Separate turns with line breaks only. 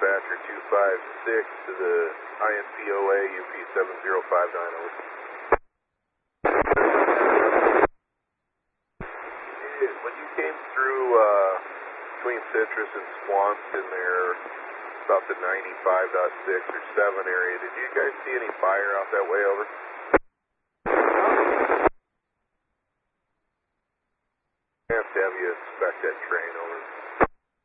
dispatcher 256 to the INCOA UP 7059 over. When you came through between Citrus and Swanson there, about the 95.6 or 7 area, did you guys see any fire out that way over?